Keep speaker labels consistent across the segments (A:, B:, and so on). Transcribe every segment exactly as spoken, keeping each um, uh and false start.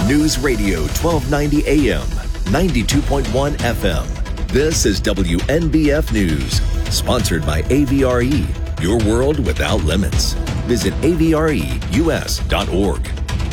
A: News Radio twelve ninety A M, ninety-two point one F M. This is W N B F News, sponsored by A V R E, your world without limits. Visit A V R E U S dot org.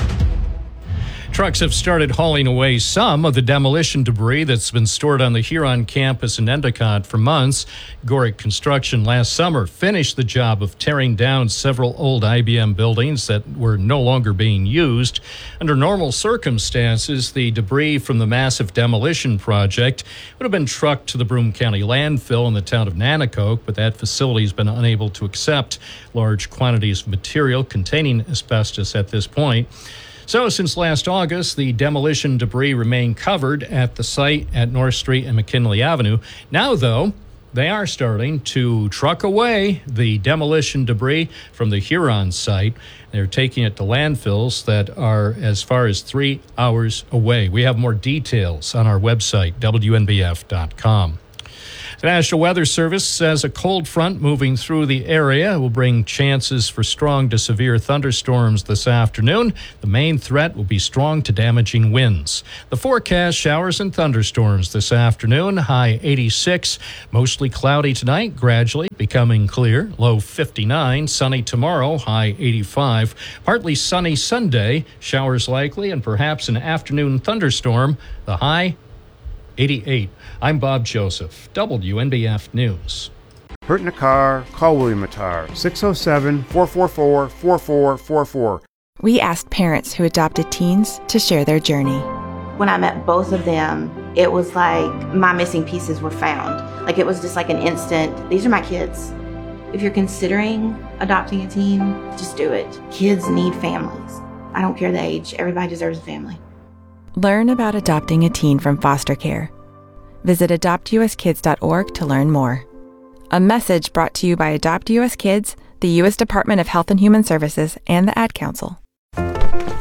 B: Trucks have started hauling away some of the demolition debris that's been stored on the Huron campus in Endicott for months. Gorick Construction last summer finished the job of tearing down several old I B M buildings that were no longer being used. Under normal circumstances, the debris from the massive demolition project would have been trucked to the Broome County landfill in the town of Nanticoke, but that facility has been unable to accept large quantities of material containing asbestos at this point. So since last August, the demolition debris remained covered at the site at North Street and McKinley Avenue. Now, though, they are starting to truck away the demolition debris from the Huron site. They're taking it to landfills that are as far as three hours away. We have more details on our website, W N B F dot com. The National Weather Service says a cold front moving through the area will bring chances for strong to severe thunderstorms this afternoon. The main threat will be strong to damaging winds. The forecast: showers and thunderstorms this afternoon, high eighty-six. Mostly cloudy tonight, gradually becoming clear, low fifty-nine. Sunny tomorrow, high eighty-five. Partly sunny Sunday, showers likely and perhaps an afternoon thunderstorm, the high eighty-eight. I'm Bob Joseph, W N B F News.
C: Hurt in a car? Call William Attar, six oh seven, four four four, four four four four.
D: We asked parents who adopted teens to share their journey.
E: When I met both of them, it was like my missing pieces were found. Like it was just like an instant, these are my kids. If you're considering adopting a teen, just do it. Kids need families. I don't care the age, everybody deserves a family.
D: Learn about adopting a teen from foster care. Visit adopt U S kids dot org to learn more. A message brought to you by Adopt U S Kids, the U S Department of Health and Human Services, and the Ad Council.
F: Mommy,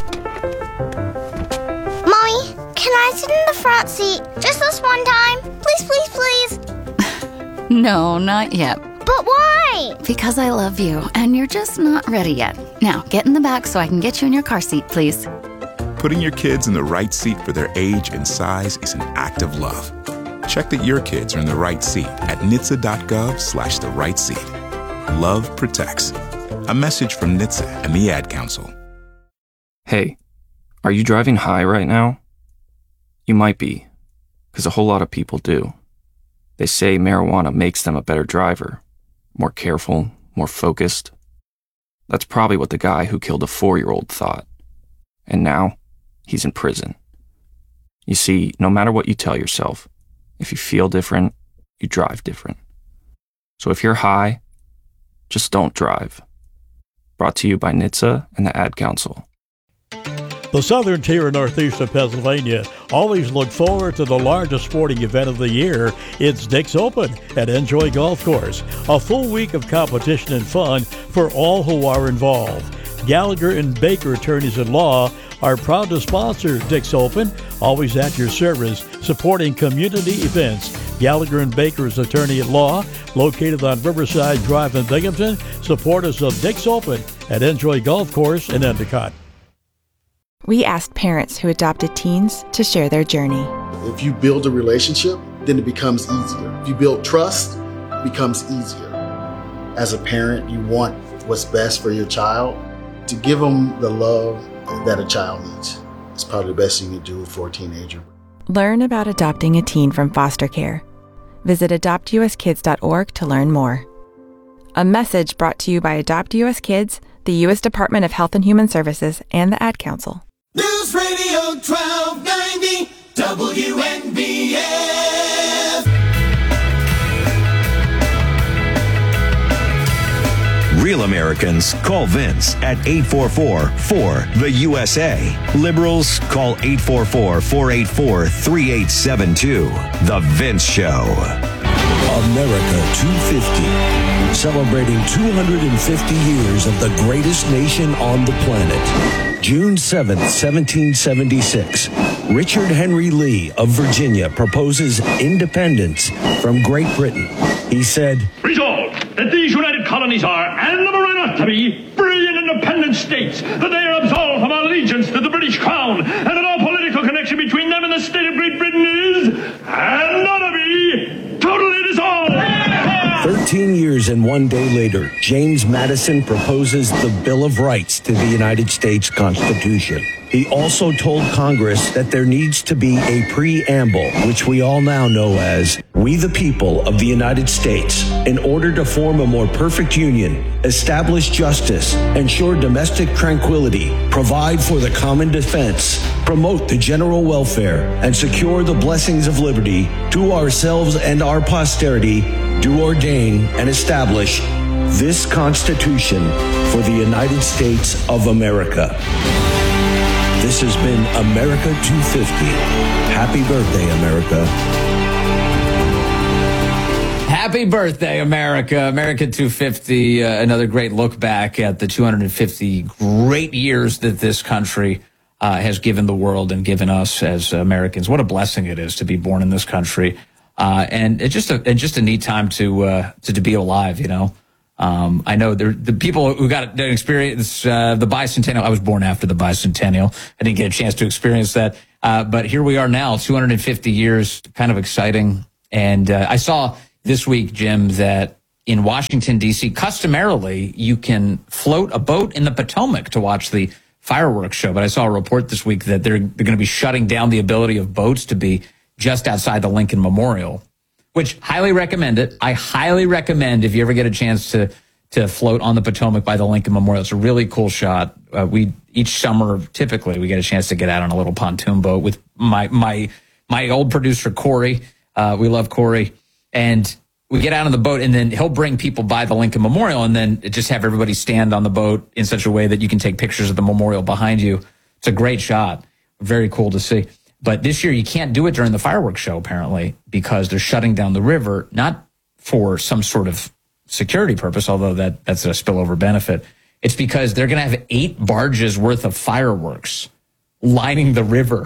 F: can I sit in the front seat just this one time? Please, please, please.
G: No, not yet.
F: But why?
G: Because I love you, and you're just not ready yet. Now, get in the back so I can get you in your car seat, please.
H: Putting your kids in the right seat for their age and size is an act of love. Check that your kids are in the right seat at N H T S A dot gov slash the right seat. Love protects. A message from N H T S A and the Ad Council.
I: Hey, are you driving high right now? You might be, because a whole lot of people do. They say marijuana makes them a better driver, more careful, more focused. That's probably what the guy who killed a four-year-old thought. And now, he's in prison. You see, no matter what you tell yourself, if you feel different, you drive different. So if you're high, just don't drive. Brought to you by N H T S A and the Ad Council.
J: The southern tier and northeast of Pennsylvania always look forward to the largest sporting event of the year. It's Dick's Open at Enjoy Golf Course. A full week of competition and fun for all who are involved. Gallagher and Baker Attorneys at Law are proud to sponsor Dick's Open, always at your service, supporting community events. Gallagher and Baker's Attorney at Law, located on Riverside Drive in Binghamton, supporters of Dick's Open at Enjoy Golf Course in Endicott.
D: We asked parents who adopted teens to share their journey.
K: If you build a relationship, then it becomes easier. If you build trust, it becomes easier. As a parent, you want what's best for your child. To give them the love that a child needs. It's probably the best thing you do for a teenager.
D: Learn about adopting a teen from foster care. Visit adopt U S kids dot org to learn more. A message brought to you by Adopt U S Kids, the U S Department of Health and Human Services, and the Ad Council.
L: News Radio twelve ninety W N B F.
A: Real Americans call Vince at eight four four, four, the U S A. Liberals call eight four four, four eight four, three eight seven two. The Vince Show.
M: America two fifty, celebrating two hundred fifty years of the greatest nation on the planet. June seventh, seventeen seventy-six, Richard Henry Lee of Virginia proposes independence from Great Britain. He said,
N: "Resolved that these united colonies are, and ever are not to be, free and independent states, that they are absolved from allegiance to the British Crown, and that all
M: years and one day later, James Madison proposes the Bill of Rights to the United States Constitution. He also told Congress that there needs to be a preamble, which we all now know as "We the people of the United States, in order to form a more perfect union, establish justice, ensure domestic tranquility, provide for the common defense, promote the general welfare, and secure the blessings of liberty, to ourselves and our posterity, do ordain and establish this Constitution for the United States of America." This has been America two fifty. Happy birthday, America.
O: Happy birthday, America. America two fifty, uh, another great look back at the two hundred fifty great years that this country uh, has given the world and given us as Americans. What a blessing it is to be born in this country. Uh, and it's just a, it's just a neat time to, uh, to, to be alive, you know. Um, I know there, the people who got to experience uh, the bicentennial. I was born after the bicentennial. I didn't get a chance to experience that. Uh, but here we are now, two hundred fifty years, kind of exciting. And uh, I saw this week, Jim, that in Washington, D C, customarily, you can float a boat in the Potomac to watch the fireworks show. But I saw a report this week that they're, they're going to be shutting down the ability of boats to be just outside the Lincoln Memorial, which highly recommend it. I highly recommend if you ever get a chance to to float on the Potomac by the Lincoln Memorial. It's a really cool shot. Uh, we each summer, typically, we get a chance to get out on a little pontoon boat with my my my old producer, Corey. Uh, we love Corey. And we get out on the boat, and then he'll bring people by the Lincoln Memorial, and then just have everybody stand on the boat in such a way that you can take pictures of the memorial behind you. It's a great shot. Very cool to see. But this year, you can't do it during the fireworks show, apparently, because they're shutting down the river, not for some sort of security purpose, although that, that's a spillover benefit. It's because they're going to have eight barges worth of fireworks lining the river,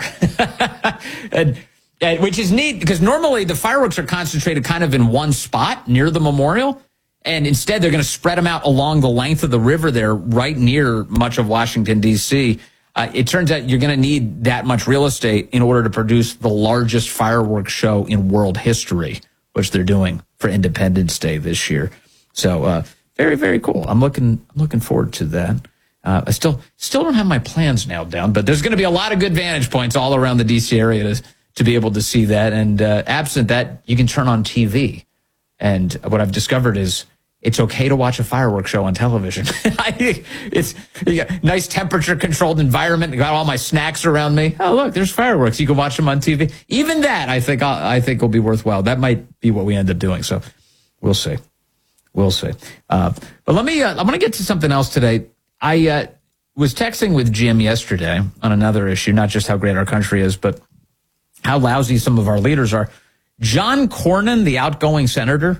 O: and, and, which is neat because normally the fireworks are concentrated kind of in one spot near the memorial. And instead, they're going to spread them out along the length of the river there, right near much of Washington, D C Uh, it turns out you're going to need that much real estate in order to produce the largest fireworks show in world history, which they're doing for Independence Day this year. So uh, very, very cool. I'm looking I'm looking forward to that. Uh, I still still don't have my plans nailed down, but there's going to be a lot of good vantage points all around the D C area to, to be able to see that. And uh, absent that, you can turn on T V. And what I've discovered is it's okay to watch a fireworks show on television. It's you got nice temperature-controlled environment. I got all my snacks around me. Oh, look, there's fireworks. You can watch them on T V. Even that, I think, I'll, I think will be worthwhile. That might be what we end up doing. So we'll see. We'll see. Uh, but let me. Uh, I'm going to get to something else today. I uh, was texting with Jim yesterday on another issue, not just how great our country is, but how lousy some of our leaders are. John Cornyn, the outgoing senator.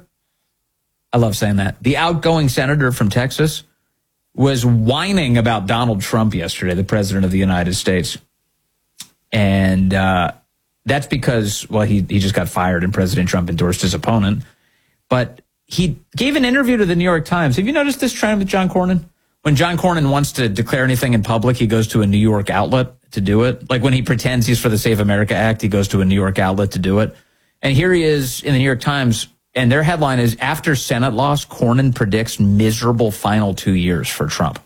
O: I love saying that. The outgoing senator from Texas was whining about Donald Trump yesterday, the president of the United States. And uh, that's because, well, he, he just got fired and President Trump endorsed his opponent. But he gave an interview to the New York Times. Have you noticed this trend with John Cornyn? When John Cornyn wants to declare anything in public, he goes to a New York outlet to do it. Like when he pretends he's for the Save America Act, he goes to a New York outlet to do it. And here he is in the New York Times. And their headline is, after Senate loss, Cornyn predicts miserable final two years for Trump.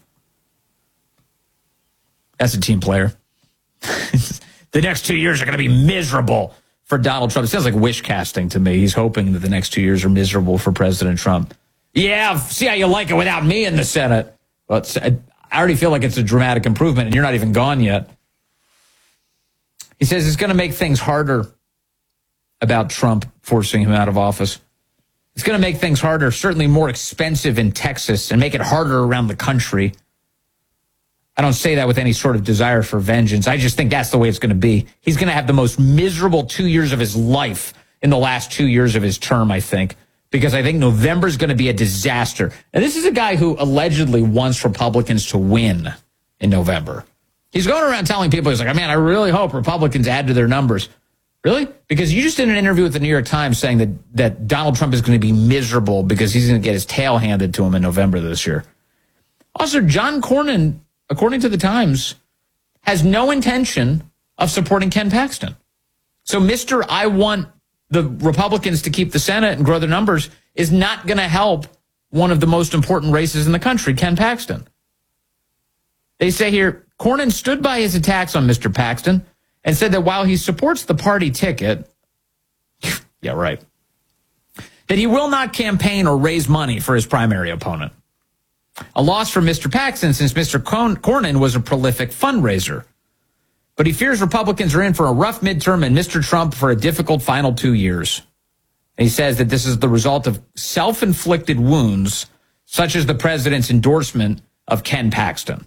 O: That's a team player. The next two years are going to be miserable for Donald Trump. It sounds like wish casting to me. He's hoping that the next two years are miserable for President Trump. Yeah, see how you like it without me in the Senate. Well, it's, I already feel like it's a dramatic improvement, and you're not even gone yet. He says it's going to make things harder about Trump forcing him out of office. It's going to make things harder, certainly more expensive in Texas, and make it harder around the country. I don't say that with any sort of desire for vengeance. I just think that's the way it's going to be. He's going to have the most miserable two years of his life in the last two years of his term, I think, because I think November is going to be a disaster. And this is a guy who allegedly wants Republicans to win in November. He's going around telling people, he's like, man, I really hope Republicans add to their numbers. Really? Because you just did an interview with the New York Times saying that, that Donald Trump is going to be miserable because he's going to get his tail handed to him in November this year. Also, John Cornyn, according to the Times, has no intention of supporting Ken Paxton. So Mister I want the Republicans to keep the Senate and grow their numbers is not going to help one of the most important races in the country, Ken Paxton. They say here, Cornyn stood by his attacks on Mister Paxton and said that while he supports the party ticket, yeah, right, that he will not campaign or raise money for his primary opponent. A loss for Mister Paxton since Mister Cornyn was a prolific fundraiser. But he fears Republicans are in for a rough midterm and Mister Trump for a difficult final two years. And he says that this is the result of self-inflicted wounds, such as the president's endorsement of Ken Paxton.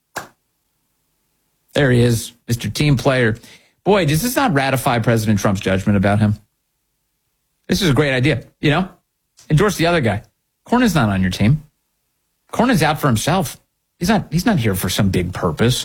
O: There he is, Mister Team Player. Boy, does this not ratify President Trump's judgment about him? This is a great idea, you know? Endorse the other guy. Cornyn's not on your team. Cornyn's out for himself. He's not, he's not here for some big purpose.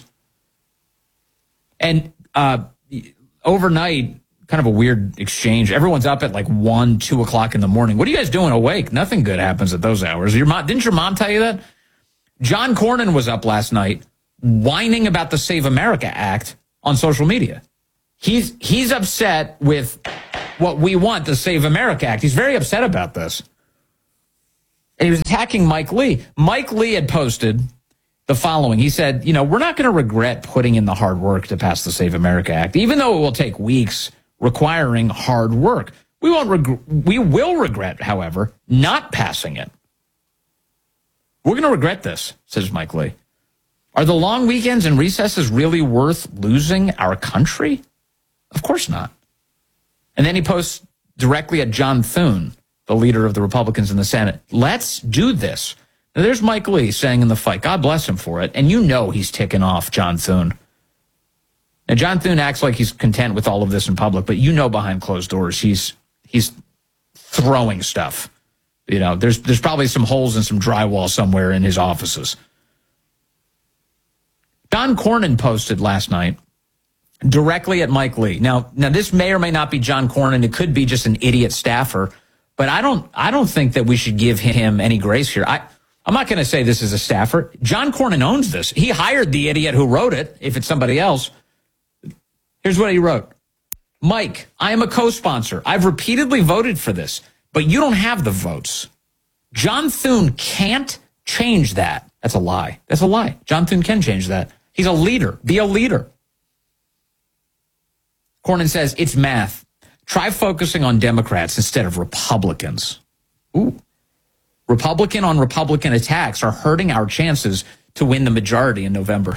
O: And uh, overnight, kind of a weird exchange. Everyone's up at like one, two o'clock in the morning. What are you guys doing awake? Nothing good happens at those hours. Your mom, didn't your mom tell you that? John Cornyn was up last night whining about the Save America Act on social media. He's he's upset with what we want, the Save America Act. He's very upset about this. And he was attacking Mike Lee. Mike Lee had posted the following. He said, you know, we're not going to regret putting in the hard work to pass the Save America Act, even though it will take weeks, requiring hard work. We won't reg- we will regret, however, not passing it. We're going to regret this, says Mike Lee. Are the long weekends and recesses really worth losing our country? Of course not. And then he posts directly at John Thune, the leader of the Republicans in the Senate. Let's do this. Now, there's Mike Lee saying in the fight, God bless him for it. And you know he's ticking off John Thune. Now, John Thune acts like he's content with all of this in public, but you know behind closed doors he's he's throwing stuff. You know, there's there's probably some holes in some drywall somewhere in his offices. John Cornyn posted last night directly at Mike Lee. Now, now this may or may not be John Cornyn. It could be just an idiot staffer. But I don't I don't think that we should give him any grace here. I, I'm not going to say this is a staffer. John Cornyn owns this. He hired the idiot who wrote it, if it's somebody else. Here's what he wrote. Mike, I am a co-sponsor. I've repeatedly voted for this, but you don't have the votes. John Thune can't change that. That's a lie. That's a lie. John Thune can change that. He's a leader. Be a leader. Cornyn says, it's math. Try focusing on Democrats instead of Republicans. Ooh. Republican on Republican attacks are hurting our chances to win the majority in November.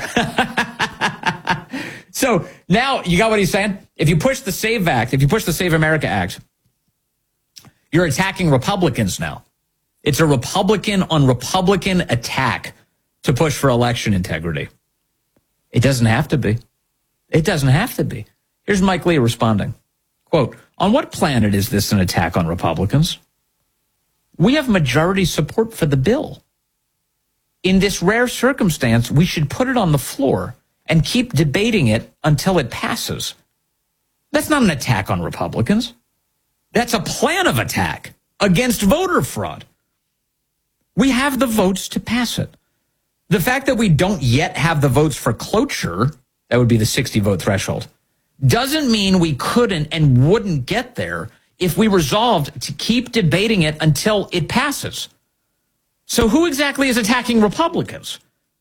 O: So now you got what he's saying? If you push the SAVE Act, if you push the Save America Act, you're attacking Republicans now. It's a Republican on Republican attack to push for election integrity. It doesn't have to be. It doesn't have to be. Here's Mike Lee responding. Quote, on what planet is this an attack on Republicans? We have majority support for the bill. In this rare circumstance, we should put it on the floor and keep debating it until it passes. That's not an attack on Republicans. That's a plan of attack against voter fraud. We have the votes to pass it. The fact that we don't yet have the votes for cloture, that would be the sixty vote threshold, doesn't mean we couldn't and wouldn't get there if we resolved to keep debating it until it passes. So who exactly is attacking Republicans?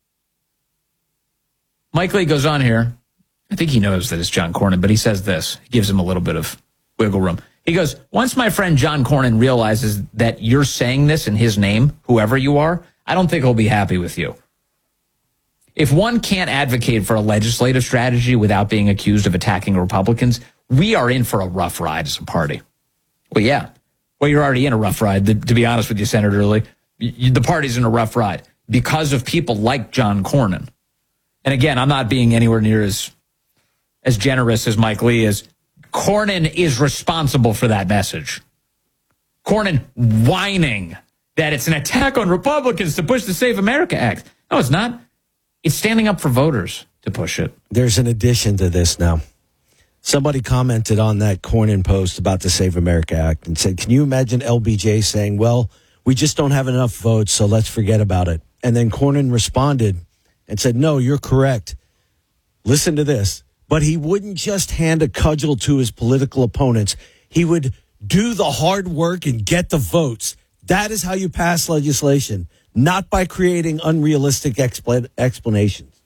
O: Mike Lee goes on here. I think he knows that it's John Cornyn, but he says this. He gives him a little bit of wiggle room. He goes, once my friend John Cornyn realizes that you're saying this in his name, whoever you are, I don't think he'll be happy with you. If one can't advocate for a legislative strategy without being accused of attacking Republicans, we are in for a rough ride as a party. Well, yeah. Well, you're already in a rough ride, to, to be honest with you, Senator Lee. You, the party's in a rough ride because of people like John Cornyn. And again, I'm not being anywhere near as, as generous as Mike Lee is. Cornyn is responsible for that message. Cornyn whining that it's an attack on Republicans to push the Save America Act. No, it's not. It's standing up for voters to push it.
P: There's an addition to this now. Somebody commented on that Cornyn post about the Save America Act and said, can you imagine L B J saying, well, we just don't have enough votes, so let's forget about it. And then Cornyn responded and said, no, you're correct. Listen to this. But he wouldn't just hand a cudgel to his political opponents. He would do the hard work and get the votes. That is how you pass legislation, not by creating unrealistic expla- explanations.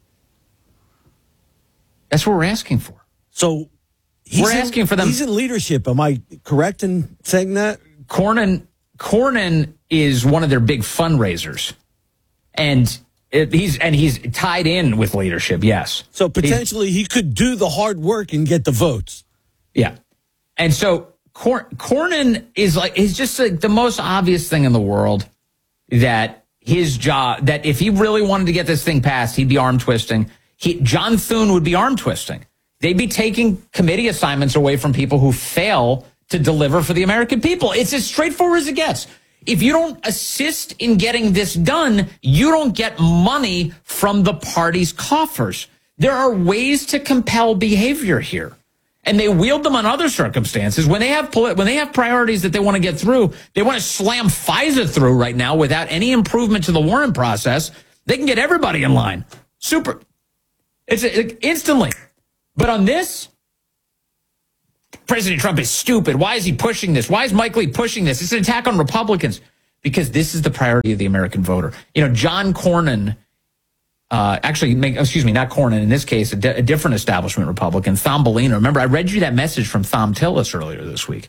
O: That's what we're asking for.
P: So he's
O: we're
P: in,
O: asking for them.
P: He's in leadership. Am I correct in saying that?
O: Cornyn, Cornyn is one of their big fundraisers, and it, he's and he's tied in with leadership. Yes.
P: So potentially he's, he could do the hard work and get the votes.
O: Yeah, and so. Cor- Cornyn is like, is just like the most obvious thing in the world that his job, that if he really wanted to get this thing passed, he'd be arm twisting. He, John Thune would be arm twisting. They'd be taking committee assignments away from people who fail to deliver for the American people. It's as straightforward as it gets. If you don't assist in getting this done, you don't get money from the party's coffers. There are ways to compel behavior here. And they wield them on other circumstances. When they have when they have priorities that they want to get through, they want to slam FISA through right now without any improvement to the Warren process. They can get everybody in line. Super. It's it, instantly. But on this, President Trump is stupid. Why is he pushing this? Why is Mike Lee pushing this? It's an attack on Republicans. Because this is the priority of the American voter. You know, John Cornyn, Uh, actually, make, excuse me, not Cornyn, in this case, a, di- a different establishment Republican, Thumbelina. Remember, I read you that message from Thom Tillis earlier this week.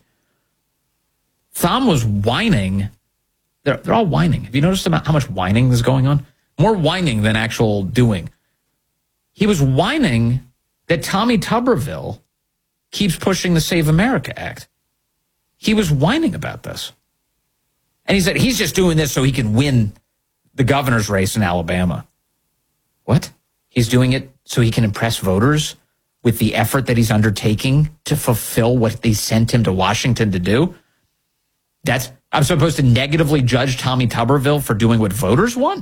O: Thom was whining. They're, they're all whining. Have you noticed about how much whining is going on? More whining than actual doing. He was whining that Tommy Tuberville keeps pushing the Save America Act. He was whining about this. And he said he's just doing this so he can win the governor's race in Alabama. What? He's doing it so he can impress voters with the effort that he's undertaking to fulfill what they sent him to Washington to do? That's I'm supposed to negatively judge Tommy Tuberville for doing what voters want?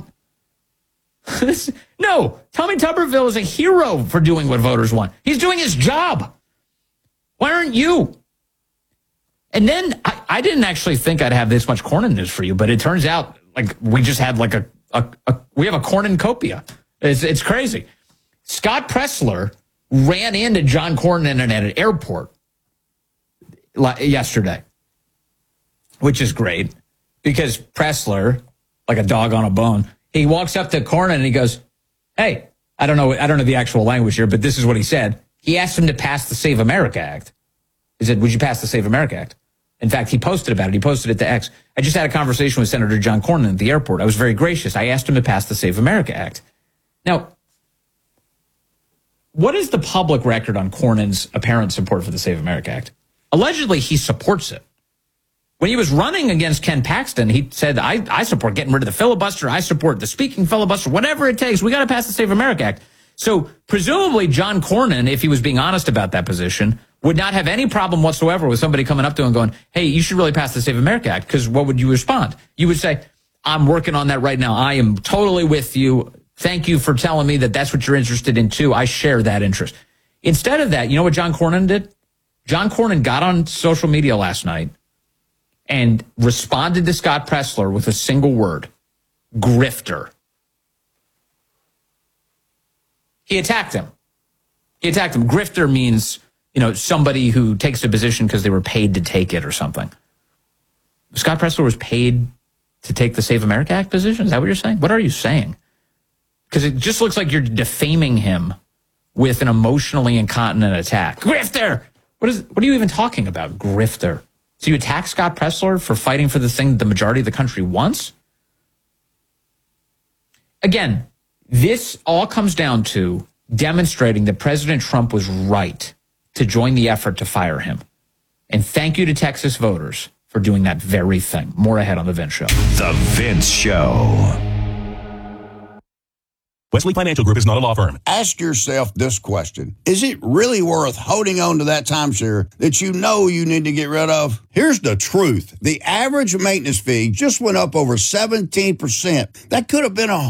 O: No, Tommy Tuberville is a hero for doing what voters want. He's doing his job. Why aren't you? And then I, I didn't actually think I'd have this much Cornyn news for you, but it turns out like we just had like a, a, a we have a cornucopia. It's, it's crazy. Scott Presler ran into John Cornyn at an airport yesterday, which is great because Presler, like a dog on a bone, he walks up to Cornyn and he goes, "Hey, I don't know, I don't know the actual language here, but this is what he said." He asked him to pass the Save America Act. He said, "Would you pass the Save America Act?" In fact, he posted about it. He posted it to X. I just had a conversation with Senator John Cornyn at the airport. I was very gracious. I asked him to pass the Save America Act. Now, what is the public record on Cornyn's apparent support for the Save America Act? Allegedly, he supports it. When he was running against Ken Paxton, he said, I, I support getting rid of the filibuster. I support the speaking filibuster, whatever it takes. We got to pass the Save America Act. So presumably John Cornyn, if he was being honest about that position, would not have any problem whatsoever with somebody coming up to him and going, "Hey, you should really pass the Save America Act." Because what would you respond? You would say, "I'm working on that right now. I am totally with you. Thank you for telling me that that's what you're interested in too. I share that interest." Instead of that, you know what John Cornyn did? John Cornyn got on social media last night and responded to Scott Presler with a single word: grifter. He attacked him. He attacked him. Grifter means, you know, somebody who takes a position because they were paid to take it or something. Scott Presler was paid to take the Save America Act position? Is that what you're saying? What are you saying? Because it just looks like you're defaming him with an emotionally incontinent attack. Grifter! What is? What are you even talking about, grifter? So you attack Scott Presler for fighting for the thing that the majority of the country wants? Again, this all comes down to demonstrating that President Trump was right to join the effort to fire him. And thank you to Texas voters for doing that very thing. More ahead on The Vince Show.
Q: The Vince Show. Wesley Financial Group is not a law firm.
R: Ask yourself this question. Is it really worth holding on to that timeshare that you know you need to get rid of? Here's the truth. The average maintenance fee just went up over seventeen percent. That could have been a